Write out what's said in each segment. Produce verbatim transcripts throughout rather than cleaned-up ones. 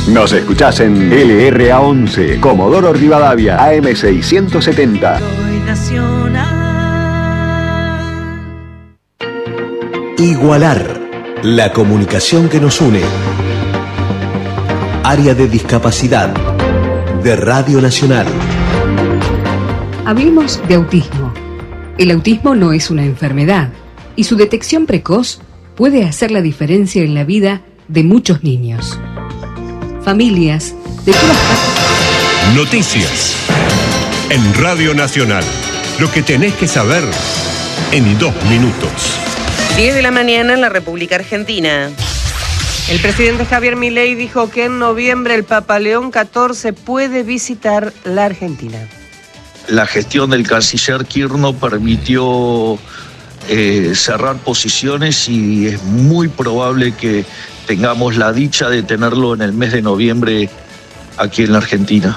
Nos escuchás en L R A once, Comodoro Rivadavia, A M seiscientos setenta. Igualar, la comunicación que nos une. Área de discapacidad de Radio Nacional. Hablemos de autismo. El autismo no es una enfermedad y su detección precoz puede hacer la diferencia en la vida de muchos niños. Familias de todas partes. Noticias en Radio Nacional. Lo que tenés que saber en dos minutos. diez de la mañana en la República Argentina. El presidente Javier Milei dijo que en noviembre el Papa León catorce puede visitar la Argentina. La gestión del canciller Kirchner permitió eh, cerrar posiciones y es muy probable que tengamos la dicha de tenerlo en el mes de noviembre aquí en la Argentina.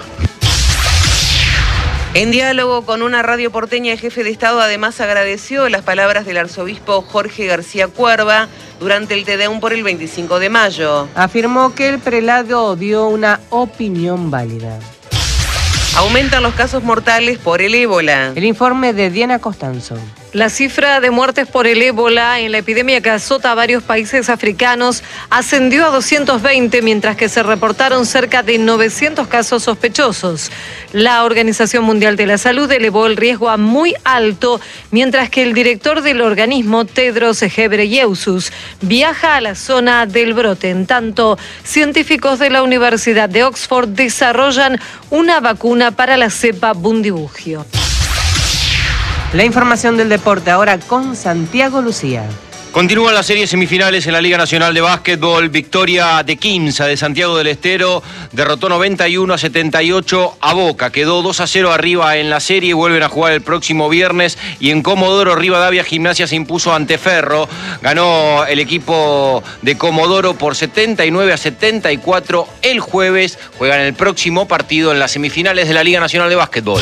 En diálogo con una radio porteña, el jefe de Estado además agradeció las palabras del arzobispo Jorge García Cuerva durante el Te Deum por el veinticinco de mayo. Afirmó que el prelado dio una opinión válida. Aumentan los casos mortales por el ébola. El informe de Diana Costanzo. La cifra de muertes por el ébola en la epidemia que azota a varios países africanos ascendió a doscientos veinte, mientras que se reportaron cerca de novecientos casos sospechosos. La Organización Mundial de la Salud elevó el riesgo a muy alto, mientras que el director del organismo, Tedros Ghebreyesus, viaja a la zona del brote. En tanto, científicos de la Universidad de Oxford desarrollan una vacuna para la cepa Bundibugyo. La información del deporte ahora con Santiago Lucía. Continúan las series semifinales en la Liga Nacional de Básquetbol. Victoria de Quimsa de Santiago del Estero derrotó noventa y uno a setenta y ocho a Boca. Quedó dos a cero arriba en la serie. Vuelven a jugar el próximo viernes. Y en Comodoro Rivadavia, Gimnasia se impuso ante Ferro. Ganó el equipo de Comodoro por setenta y nueve a setenta y cuatro el jueves. Juegan el próximo partido en las semifinales de la Liga Nacional de Básquetbol.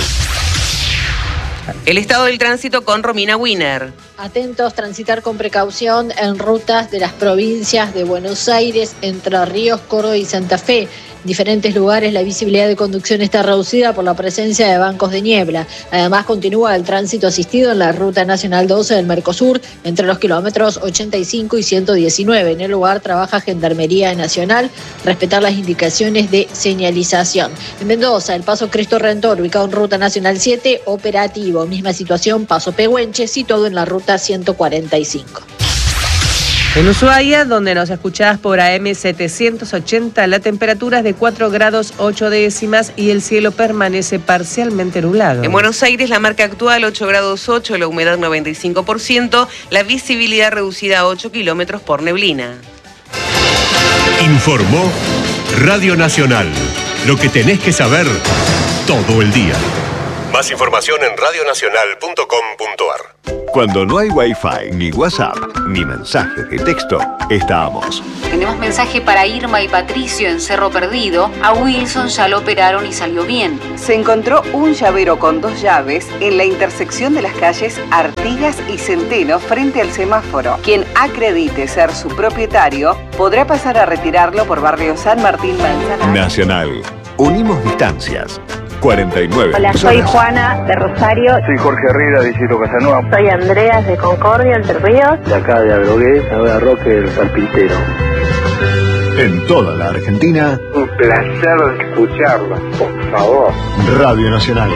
El estado del tránsito con Romina Wiener. Atentos, transitar con precaución en rutas de las provincias de Buenos Aires, Entre Ríos, Córdoba y Santa Fe. En diferentes lugares la visibilidad de conducción está reducida por la presencia de bancos de niebla. Además continúa el tránsito asistido en la Ruta Nacional doce del Mercosur entre los kilómetros ochenta y cinco y ciento diecinueve. En el lugar trabaja Gendarmería Nacional, respetar las indicaciones de señalización. En Mendoza, el paso Cristo Redentor, ubicado en Ruta Nacional siete, operativo. Misma situación, paso Pehuenches y todo en la Ruta ciento cuarenta y cinco. En Ushuaia, donde nos escuchás por A M setecientos ochenta, la temperatura es de cuatro grados ocho décimas y el cielo permanece parcialmente nublado. En Buenos Aires, la marca actual ocho grados ocho, la humedad noventa y cinco por ciento, la visibilidad reducida a ocho kilómetros por neblina. Informó Radio Nacional. Lo que tenés que saber todo el día. Más información en radio nacional punto com punto a r. Cuando no hay Wi-Fi, ni WhatsApp, ni mensajes de texto, estamos. Tenemos mensaje para Irma y Patricio en Cerro Perdido. A Wilson ya lo operaron y salió bien. Se encontró un llavero con dos llaves en la intersección de las calles Artigas y Centeno frente al semáforo. Quien acredite ser su propietario podrá pasar a retirarlo por barrio San Martín Manzanares. Nacional. Unimos distancias. cuarenta y nueve. Hola, soy Juana de Rosario. Soy Jorge Herrera de Isidro Casanova. Soy Andreas de Concordia, Entre Ríos. De acá de Adrogué, ahora Roque del Carpintero. En toda la Argentina. Un placer escucharla, por favor. Radio Nacional.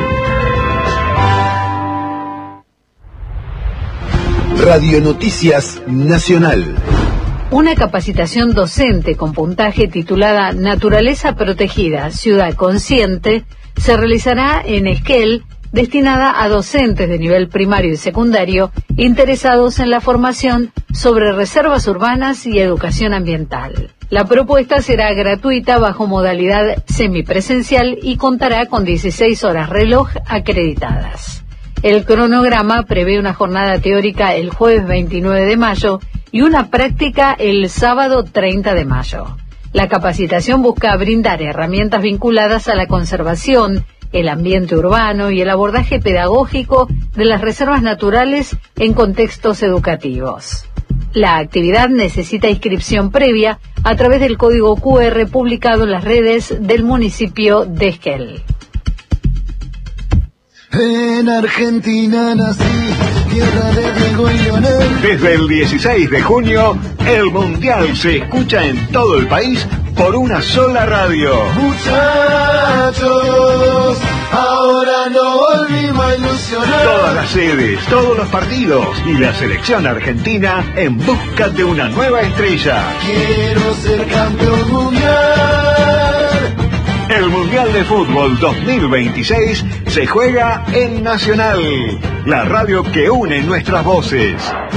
Radio Noticias Nacional. Una capacitación docente con puntaje titulada Naturaleza Protegida, Ciudad Consciente, se realizará en Esquel, destinada a docentes de nivel primario y secundario interesados en la formación sobre reservas urbanas y educación ambiental. La propuesta será gratuita bajo modalidad semipresencial y contará con dieciséis horas reloj acreditadas. El cronograma prevé una jornada teórica el jueves veintinueve de mayo y una práctica el sábado treinta de mayo. La capacitación busca brindar herramientas vinculadas a la conservación, el ambiente urbano y el abordaje pedagógico de las reservas naturales en contextos educativos. La actividad necesita inscripción previa a través del código Q R publicado en las redes del municipio de Esquel. En Argentina nací, tierra de Diego y Lionel. Desde el dieciséis de junio, el Mundial se escucha en todo el país por una sola radio. Muchachos, ahora no volvimos a ilusionar. Todas las sedes, todos los partidos y la selección argentina en busca de una nueva estrella. Quiero ser campeón mundial. El Mundial de Fútbol dos mil veintiséis se juega en Nacional, la radio que une nuestras voces.